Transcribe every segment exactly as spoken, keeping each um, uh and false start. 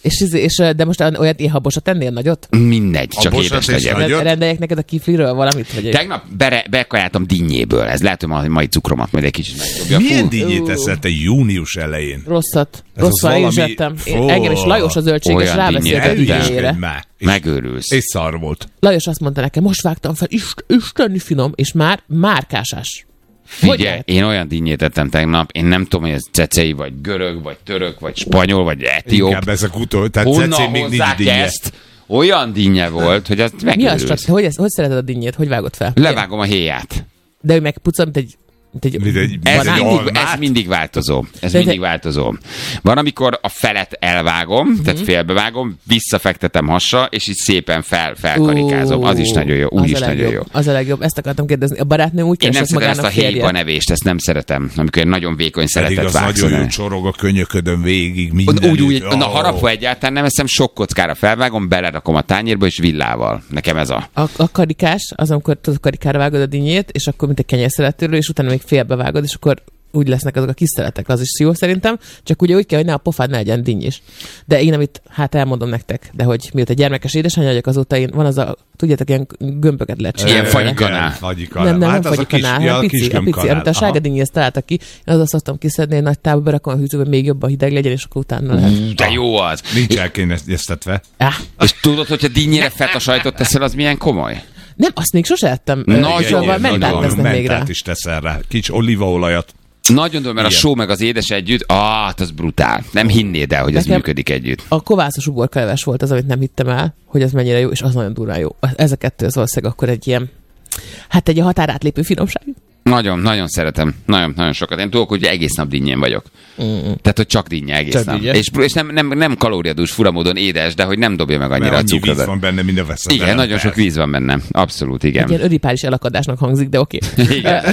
És, és, de most olyat éhabosat tennél nagyot? Mindegy, csak édes legyen. Rendeljek neked a kifliről valamit? Vagy Tegnap bere, bekajáltam dinnyéből. Ez lehet, hogy a mai cukromat majd egy kicsit megdobja. Milyen dinnyét eszel te június elején? Rosszat. Rosszat én is ettem. Engem is Lajos a zöldséges rábeszélt a dinnyére. Megőrülsz. És szar volt. Lajos azt mondta nekem, most vágtam fel, ist, isteni finom, és már márkásás. Figyelj, én olyan dinnyét ettem tegnap, én nem tudom, hogy ez cecei, vagy görög, vagy török, vagy spanyol, vagy etióp. Inkább ezek utol, tehát cecé még nincs dinnye. Ezt? Olyan dinnye volt, hogy azt megőrülsz. Mi az csak? Hogy, hogy szereted a dinnyét? Hogy vágod fel? Levágom a héját. De ő megpucol, mint egy... Egy egy ez, mindig, ez mindig változó. Ez de mindig de... változó. Van, amikor a felet elvágom, uh-huh. tehát félbevágom, visszafektetem hasra, és így szépen fel, felkarikázom. Az is nagyon jó. Úgy is nagyon jó. Az a legjobb. Ezt akartam kérdezni. A barátnő úgy Én nem szeretem ezt a férje. héjba nevést, ezt nem szeretem. Amikor egy nagyon vékony szeretet vágsz. Nagyon jó csorog a könyöködön végig. Minden úgy, úgy, oh. Na harapva egyáltalán nem eszem, sok kockára felvágom, belerakom a tányérba, és villával. Nekem ez a... A, a karikás, az, amikor tudod, karikára vágod a dinnyét, és akkor mint egy kenyérszeletőről, és utána még félbevágod, és akkor úgy lesznek azok a kis szeletek, az is jó szerintem, csak ugye úgy kell, hogy ne a pofád ne legyen dinny is. De én amit, hát elmondom nektek, de hogy mióta gyermekes édesanyja vagyok, azóta én, van az a, tudjátok, ilyen gömböket lehet csinálni. Ilyen fagyikanál. Nem, nem, hát nem fagyikanál, hanem pici, a pici, amit a sárga dinnyét találtak ki, én azzal szoktam kiszedni, egy nagy távba berakom a hűtőbe, még jobban hideg legyen, és akkor utána lehet. De jó az. Nincs elkényeztetve. És tudod, hogyha dinnyére feta sajtot teszel, az milyen komoly? Nem, azt még sose ettem. Nagyon, mentát tesznek még rá. is teszel rá. Kicsi olívaolajat. Nagyon durva, mert igen. A só meg az édes együtt, ah, az brutál. Nem hinnéd el, hogy ez működik együtt. A kovászos uborkaleves volt az, amit nem hittem el, hogy ez mennyire jó, és az nagyon durván jó. Ez a kettő az valószínűleg akkor egy ilyen, hát egy határátlépő finomság. Nagyon, nagyon szeretem. Nagyon, nagyon sokat. Én tudok, hogy egész nap dinnyén vagyok. Mm. Tehát, hogy csak dinnye egész csak nap. És, és nem, nem, nem kalóriadús, furamódon édes, de hogy nem dobja meg annyira mert a cukrot. víz van benne, minden veszed. Igen, nagyon el. Sok víz van benne. Abszolút, igen. Egy ilyen öripális elakadásnak hangzik, de oké. Okay. Igen.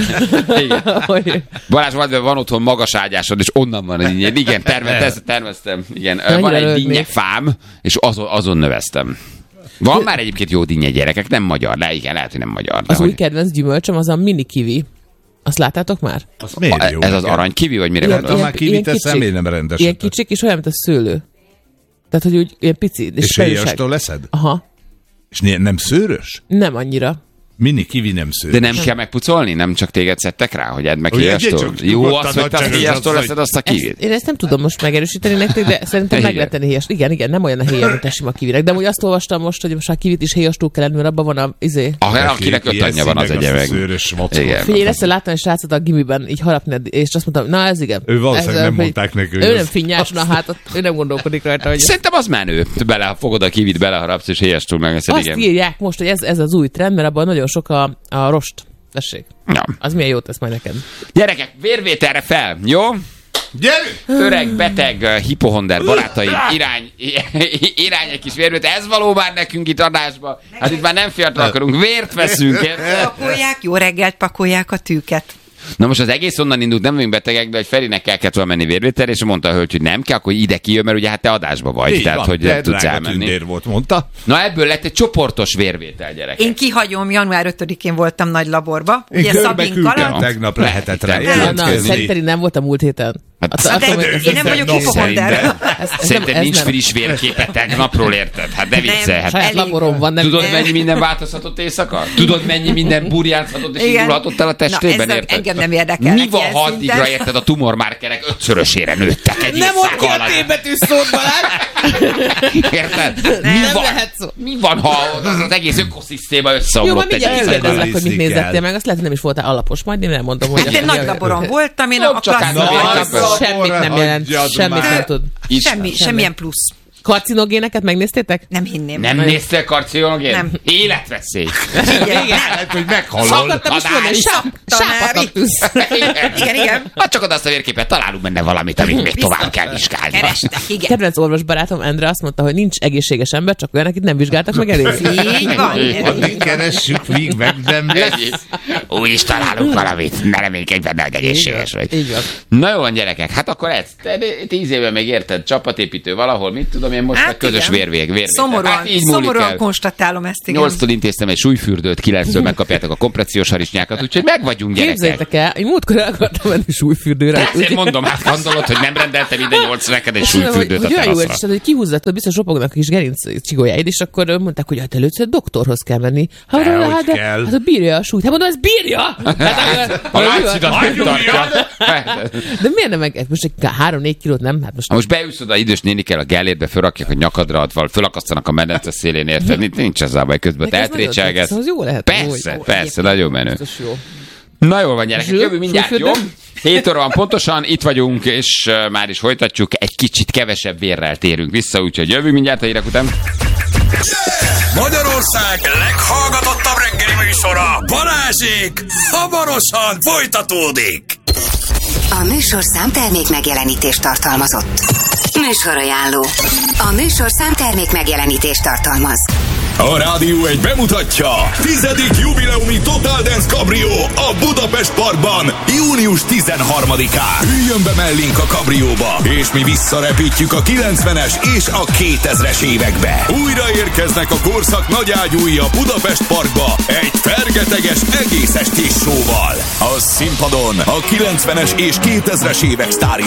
Igen. Balázs, van, van otthon magas ágyásod, és onnan van a dinnye. Igen, terveztem. terveztem. Igen. Van egy dinnye fám, és azon, azon növeztem. Van már egyébként jó dinnye gyerekek, nem magyar, de igen, lehet, hogy nem magyar. Az hogy... új kedvenc gyümölcsöm az a mini kiwi. Azt láttátok már? Az miért jó? Ez az aranykivi, vagy mire gondolsz? Már kivit eszem, én nem rendesetek. Ilyen kicsik, és olyan, mint a szőlő. Tehát, hogy úgy ilyen pici. És, és héjastól leszed? Aha. És nem szőrös? Nem annyira. Mini kiwi nem szőrös. De nem kell megpucolni? Nem csak téged szedtek rá, hogy edd meg héjastól? Jó az, hogy te héjastól leszed azt a kivit. Én ezt nem tudom most megerősíteni nektek, de szerintem meg lehet tenni héjast. Igen, igen, nem olyan a héja, mint a sima kivinek. De úgy azt olvastam most, hogy most a kivit is héjastól kell lenni, mert abban van a izé. Akinek öt anyja van, az egy meg. Figyelj, ezt láttam egy srácot a gimiben így harapni, és azt mondtam, na ez igen. Ő valószínűleg nem mondták neki. Ő nem finnyáson a hátat, ő nem gondolkodik rajta, hogy. Szerintem az menő. Bele fogod a kivit, beleharapsz és héjastól megeszed, igen. Azt írják most, hogy ez ez az új trend, mert abban nagyon sok a a rost. Tessék. Ja. Az milyen jót tesz majd neked. Gyerekek, vérvételre fel, jó? Gyerünk! Öreg, beteg, hipohonder barátaim, irány, irány egy kis vérvétel. Ez való már nekünk itt adásba. Hát itt már nem fiatal akarunk, vért veszünk. Pakolják, jó reggelt pakolják a tűket. Na most az egész onnan indult, nem vagyunk betegek, de hogy Ferinek el kellett volna menni vérvételre, és mondta a hölgy, hogy nem kell, akkor ide kijön, mert ugye hát te adásba vagy, így tehát van, hogy nem tudsz elmenni. Volt, mondta. Na ebből lett egy csoportos vérvétel, gyerek. Én kihagyom, január ötödikén voltam nagy laborba. Én ugye Szabin Kaland. Tegnap lehetett rá jelentkezni. Szerintem nem volt a múlt héten. Hát, hát de, de, én nem vagyok hipohonder. Szerintem nincs friss vérképe tegnapról, érted? Hát de viccelhet. Saját laborom van. Tudod, mennyi minden változhatott éjszaka? Tudod, mennyi minden burjánzhatott és indulhatott el a testében, érted? Engem nem érdekel. Mi van, ha addigra, érted, a tumormárkerek ötszörösére nőttek egy nem ott ki a T-betű szót, Balázs! Érted? Mi van, ha az egész ökoszisztéma összeomlott egy éjszaka? Jó, mindjárt kérdezlek, hogy mit nézettél meg. Azt lehet, hogy nem is voltál alapos. Majd én elmondom, hogy... Én nagy laboron voltam, én a klasszikus. Semmit nem jelent, semmit nem tud. Semmi, semmilyen plusz. Karcinogéneket megnéztétek? Nem hinném. Nem néztél karcinogén? Nem. Életveszély. Igen, lehet, hogy meghallod. Szakadtam is mondani, sápadnak tűz. Igen, igen. Hát csak oda azt a vérképet, találunk benne valamit, amit még tovább kell vizsgálni. Kerestek, igen. Kedvenc orvosbarátom Endre azt mondta, hogy nincs egészséges ember, csak olyan, akit nem vizsgáltak meg először. Így van. Addig keressük, míg meg nem lesz. Úgy is találunk valamit. Ne reménykedj benne, hogy egészséges vagy. Így van. Na jó van, gyerekek, hát akkor ez. Tíz éve még érted, csapatépítő valahol, mit tudom, én most Hát meg közös igen. vérvég. vérvég. Szomorúan, Hát így múlik szomorúan el. konstatálom ezt, igen. nyolctól intéztem egy súlyfürdőt, kilenctől megkapjátok a kompressziós harisnyákat, úgyhogy meg vagyunk, gyerekek. Képzeljétek el, én múltkor el akartam menni súlyfürdőre. Ezért mondom, hát gondolod, hogy nem rendeltem minden nyolc neked egy súlyfürdőt a hogy olyan jó, és teraszra. hogy kihúzzatod, biztos ropognak a kis gerinc csigolyáid, és akkor mondták, hogy hát először doktorhoz kell menni. Hát, Dehogy hát, de, kell. hát, bírja a súlyt. Hát mondom, ez bírja! Hát, A láncidat nem tartja. de miért nem meg? Most egy három-négy kilót nem? Hát most Ha most beülsz oda idős nénikkel a Gellérbe, fölrakják a nyakadra, adval, fölakasztanak a medence szélén, érted? Nincs, nincs ezzel baj, közben Nekem ez nagyon eltrécselgetsz. tetsz, az jó lehet. Persze, Jó, persze, nagyon menő. biztos jó. Na jól van, gyerekek, Zsül, jövő mindjárt, jó? súlyfürdő? hét óra van pontosan, itt vagyunk, és uh, már is folytatjuk, egy kicsit kevesebb vérrel térünk vissza, úgyhogy jövő mindjárt a hírek után. Magyarország leghallgatottabb reggeli műsora, Balázsék, hamarosan folytatódik. A műsorszám termék megjelenítést tartalmazott. Műsorajánló. A műsorszám termék megjelenítést tartalmaz. A Rádió egy bemutatja tizedik jubileumi Total Dance Cabrio a Budapest Parkban június tizenharmadikán. Üljön be mellénk a kabrióba, és mi visszarepítjük a kilencvenes és a kétezres évekbe. Újra érkeznek a korszak nagyágyúi a Budapest Parkba egy fergeteges egész estés showval. A színpadon a kilencvenes és kétezres évek sztárja